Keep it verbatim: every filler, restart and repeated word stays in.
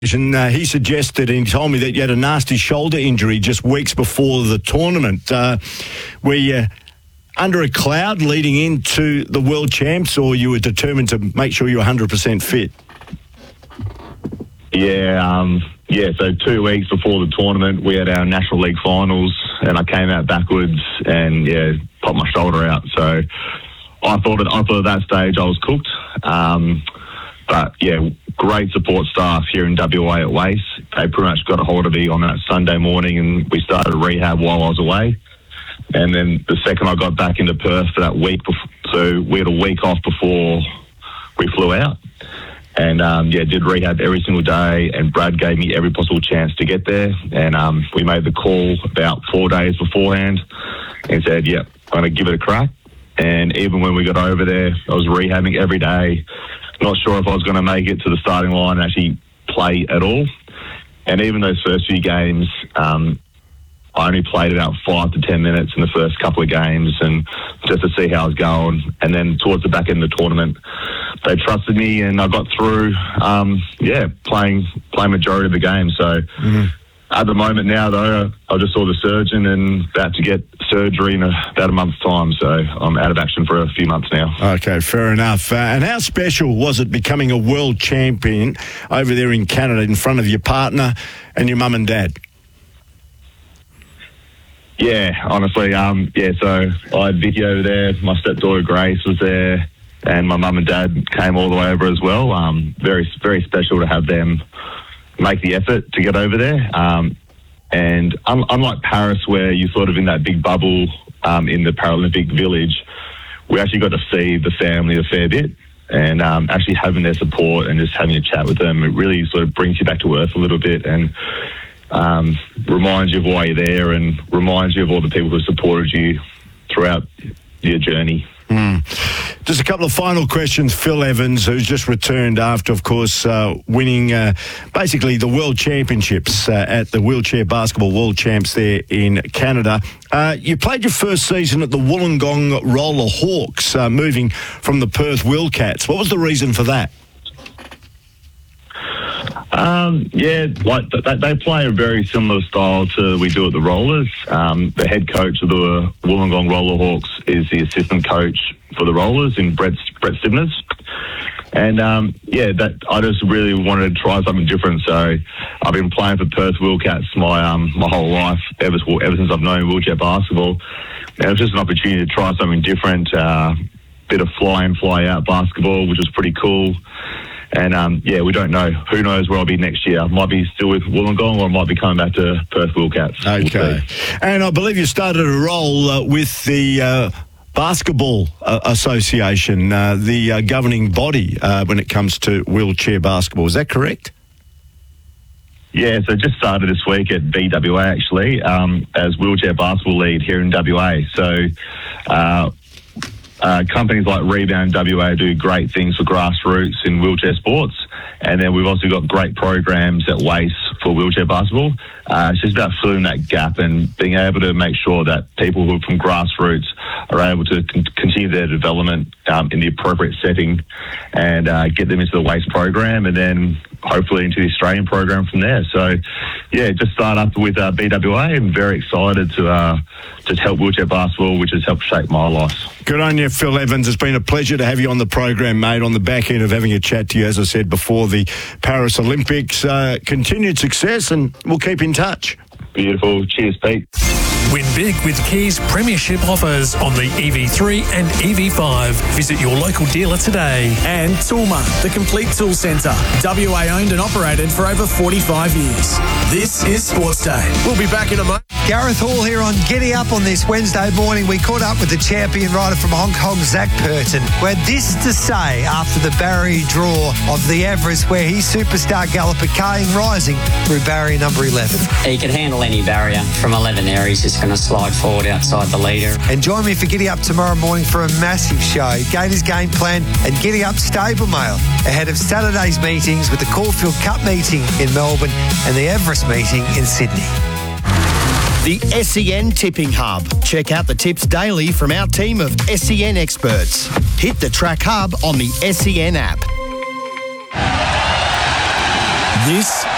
And uh, he suggested, and he told me that you had a nasty shoulder injury just weeks before the tournament. Uh, were you under a cloud leading into the World Champs, or you were determined to make sure you were one hundred percent fit? Yeah, um, yeah. So two weeks before the tournament, we had our National League finals, and I came out backwards and yeah, popped my shoulder out. So I thought, at, I thought at that stage I was cooked. Um, but yeah. Great support staff here in W A at Wace. They pretty much got a hold of me on that Sunday morning, and we started rehab while I was away. And then the second I got back into Perth for that week, before, so we had a week off before we flew out. And um, yeah, did rehab every single day, and Brad gave me every possible chance to get there. And um, we made the call about four days beforehand and said, yeah, I'm going to give it a crack. And even when we got over there, I was rehabbing every day. Not sure if I was going to make it to the starting line and actually play at all. And even those first few games, um, I only played about five to ten minutes in the first couple of games, and just to see how I was going. And then towards the back end of the tournament, they trusted me, and I got through. Um, yeah, playing playing majority of the game. So mm-hmm. At the moment now, though, I just saw the surgeon and about to get surgery in a, about a month's time. So I'm out of action for a few months now. Okay, fair enough. Uh, and how special was it becoming a world champion over there in Canada in front of your partner and your mum and dad? Yeah, honestly, um, yeah, so I had Vicky over there, my stepdaughter Grace was there, and my mum and dad came all the way over as well. Um, very, very special to have them make the effort to get over there. Um, and un- unlike Paris, where you're sort of in that big bubble um, in the Paralympic village, we actually got to see the family a fair bit. And um, actually having their support and just having a chat with them, it really sort of brings you back to earth a little bit, and um, reminds you of why you're there, and reminds you of all the people who supported you throughout your journey. Mm. Just a couple of final questions. Phil Evans, who's just returned after, of course, uh, winning uh, basically the World Championships uh, at the Wheelchair Basketball World Champs there in Canada. Uh, you played your first season at the Wollongong Roller Hawks, uh, moving from the Perth Wildcats. What was the reason for that? Um, yeah, like they, they play a very similar style to we do at the Rollers. Um, the head coach of the Wollongong Roller Hawks is the assistant coach for the Rollers in Brett, Brett Stivners. And um, yeah, that I just really wanted to try something different. So I've been playing for Perth Wildcats my um, my whole life, ever, ever since I've known wheelchair basketball. And it was just an opportunity to try something different, uh, bit of fly in, fly out basketball, which was pretty cool. And, um, yeah, we don't know. Who knows where I'll be next year. I might be still with Wollongong, or I might be coming back to Perth Wildcats. Okay. We'll and I believe you started a role uh, with the uh, Basketball uh, Association, uh, the uh, governing body uh, when it comes to wheelchair basketball. Is that correct? Yeah, so just started this week at B W A, actually, um, as wheelchair basketball lead here in W A. So... Uh, Uh, companies like Rebound W A do great things for grassroots in wheelchair sports, and then we've also got great programs at Wace for wheelchair basketball. Uh, it's just about filling that gap and being able to make sure that people who are from grassroots are able to con- continue their development um, in the appropriate setting, and uh, get them into the Wace program, and then hopefully into the Australian program from there. So, yeah, just started up with uh, B W A. I'm very excited to uh, just help wheelchair basketball, which has helped shape my life. Good on you, Phil Evans. It's been a pleasure to have you on the program, mate, on the back end of having a chat to you, as I said before, the Paris Olympics. Uh, continued success, and we'll keep in touch. Beautiful. Cheers, Pete. Win big with Kia's premiership offers on the E V three and E V five. Visit your local dealer today. And Toolmart, the complete tool centre. W A owned and operated for over forty-five years. This is Sports Day. We'll be back in a moment. Gareth Hall here on Giddy Up on this Wednesday morning. We caught up with the champion rider from Hong Kong, Zach Purton, who had this to say after the barrier draw of the Everest, where his superstar galloper Kahing Rising through barrier number eleven. He can handle any barrier from eleven there. He's just going to slide forward outside the leader. And join me for Giddy Up tomorrow morning for a massive show. Gators Game Plan and Giddy Up Stable Mail ahead of Saturday's meetings with the Caulfield Cup meeting in Melbourne and the Everest meeting in Sydney. The S E N Tipping Hub. Check out the tips daily from our team of S E N experts. Hit the Track Hub on the S E N app. This